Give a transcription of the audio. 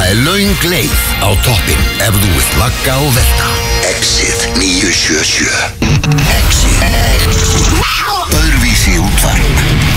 er löng leið á toppinn ef þú vilt lagga og velta. Exit 977